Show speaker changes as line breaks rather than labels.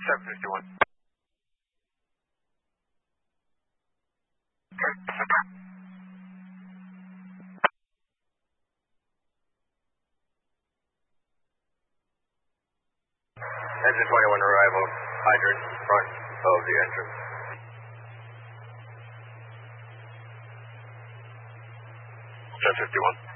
751. Engine 21 arrival, hydrant front of the entrance. 1051.